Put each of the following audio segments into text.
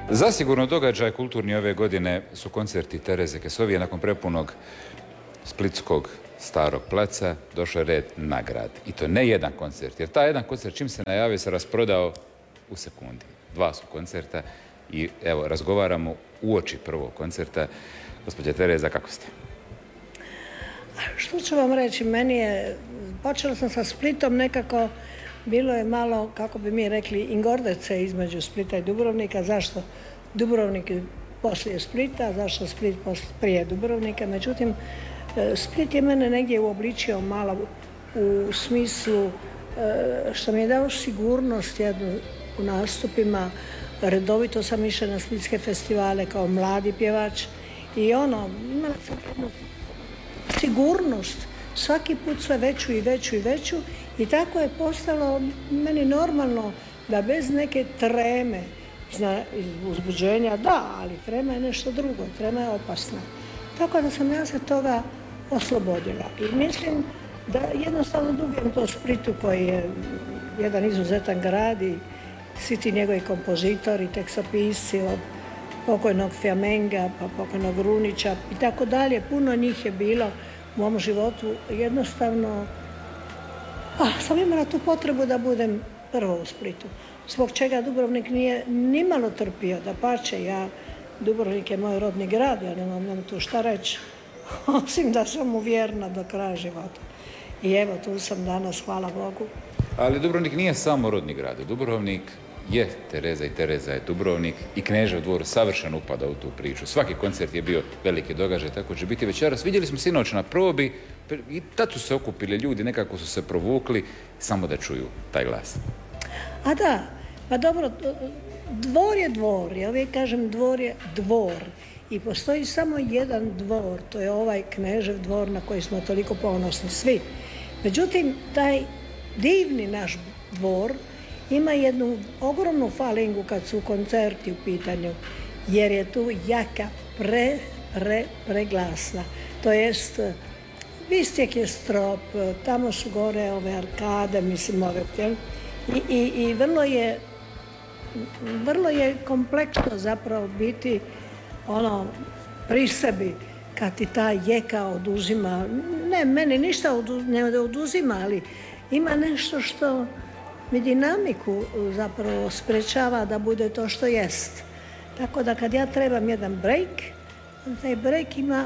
Zasigurno događaj kulturni ove godine su koncerti Tereze Kesovije. Nakon prepunog splitskog starog placa došao je red na grad. I to ne jedan koncert, jer taj jedan koncert čim se najavio se rasprodao u sekundi. 2 su koncerta i evo razgovaramo uoči prvog koncerta. Gospođa Tereza, kako ste? Što ću vam reći, počela sam sa Splitom nekako, bilo je malo, kako bi mi rekli, ingordece između Splita i Dubrovnika. Zašto Dubrovnik poslije Splita, zašto Split prije Dubrovnika. Međutim, Split je mene negdje uobličio malo u smislu što mi je dao sigurnost jednu u nastupima. Redovito sam išla na splitske festivale kao mladi pjevač i imala sam jednu sigurnost, svaki put sve veću i veću i veću, i tako je postalo meni normalno da bez neke treme, uzbuđenja da, ali trema je nešto drugo, trema je opasna. Tako da sam ja se toga oslobodila i mislim da jednostavno dugujem to Splitu koji je jedan izuzetan grad i svi ti njegovi kompozitori, tekstopisci od pokojnog Fjamenga, pa pokojnog Runića i tako dalje. Puno njih je bilo u mom životu. Jednostavno sam imala tu potrebu da budem prvo u Splitu. Zbog čega Dubrovnik nije nimalo trpio, dapače, Dubrovnik je moj rodni grad, ja nemam tu šta reći, osim da sam mu vjerna do kraja života. I evo, tu sam danas, hvala Bogu. Ali Dubrovnik nije samo rodni grad. Dubrovnik je Tereza i Tereza je Dubrovnik i Knežev dvor savršeno upada u tu priču. Svaki koncert je bio veliki događaj, tako će biti večeras. Vidjeli smo sinoć na probi i tad su se okupili ljudi, nekako su se provukli samo da čuju taj glas. A da, pa dobro, dvor je dvor, ja uvijek kažem dvor je dvor i postoji samo jedan dvor, to je ovaj Knežev dvor na koji smo toliko ponosni svi. Međutim, taj divni naš dvor ima jednu ogromnu falingu kad su koncerti u pitanju, jer je tu jaka, preglasna. To jest, Vistjek je strop, tamo su gore ove arkade, mislim ove, i vrlo je kompleksno zapravo biti pri sebi kad ti ta jeka oduzima. Ne, meni ništa ne oduzima, ali ima nešto što mi dinamiku zapravo sprečava da bude to što jest. Tako da kad ja trebam jedan break, taj break ima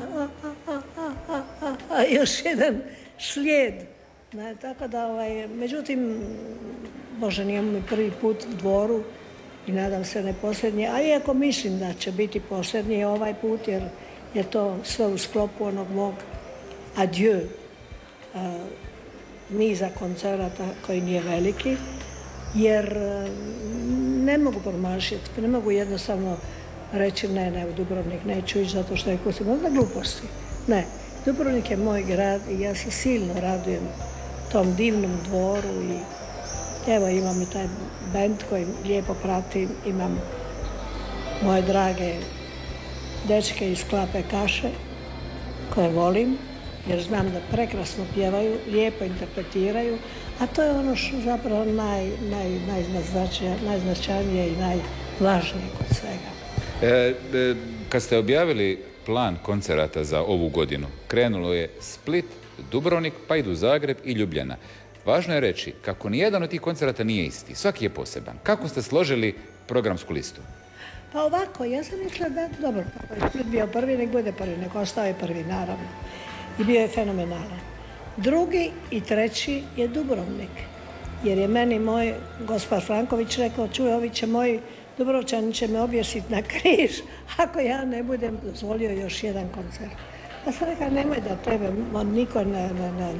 još jedan slijed. Tako da, međutim, Bože, nije mi prvi put u dvoru i nadam se ne posljednji, a iako mislim da će biti posljednji ovaj put, jer je to sve u sklopu onog mog adieu niza koncerata koji nije veliki, jer ne mogu promašiti, ne mogu jednostavno reći ne, u Dubrovnik neću ići zato što je kusim, da gluposti. Ne, Dubrovnik je moj grad i ja se silno radujem tom divnom dvoru i evo imam i taj bend koji lijepo pratim, imam moje drage dečke iz Klape Kaše koje volim jer znam da prekrasno pjevaju, lijepo interpretiraju, a to je ono što zapravo najznačajnije i najvažnije kod svega. Kad ste objavili plan koncerata za ovu godinu, krenulo je Split, Dubrovnik, pa idu Zagreb i Ljubljana. Važno je reći kako nijedan od tih koncerata nije isti, svaki je poseban. Kako ste složili programsku listu? Pa ovako, ja sam mislila da, dobro, kako je Split bio prvi, nek bude prvi, nek ostaje prvi, naravno. I bio je fenomenalan. Drugi i treći je Dubrovnik, jer je meni moj Gospar Franković rekao, čuj, ovi će moji Dubrovčani će me objesiti na križ ako ja ne budem dozvolio još jedan koncert. Ja sam rekao, nemoj da tebe, niko ne.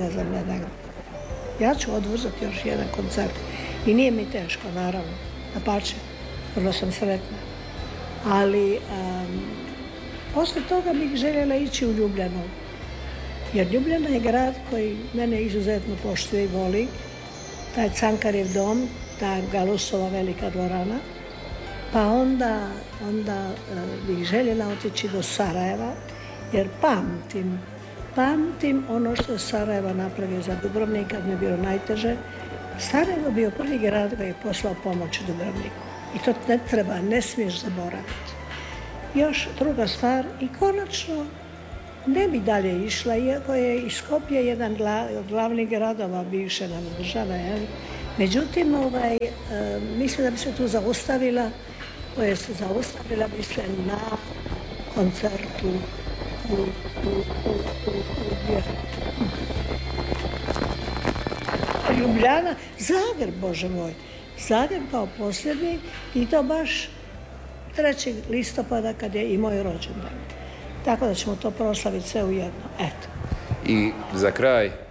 Ja ću odvrzati još jedan koncert. I nije mi teško, naravno. Dapače, vrlo sam sretna. Ali poslije toga bih željela ići u Ljubljanu. Jer Ljubljana je grad koji mene izuzetno poštuje i voli. Taj Cankarjev dom, ta Galusova velika dvorana. Pa onda bih željela otići do Sarajeva, jer pamtim ono što je Sarajevo napravio za Dubrovnik kad mi je bilo najteže. Sarajevo je bio prvi grad koji je poslao pomoć Dubrovniku. I to ne treba, ne smiješ zaboraviti. Još druga stvar, i konačno ne bi dalje išla, iako je i Skopje jedan od glavnih gradova bivše nam države. Međutim, mislim da bi se tu zaustavila, zaustavila bi se na koncertu Ljubljana, Zagreb, Bože moj. Zagreb kao posljednji i to baš 3. listopada kad je i moj rođendan. Tako da ćemo to proslaviti sve ujedno. Eto. I za kraj,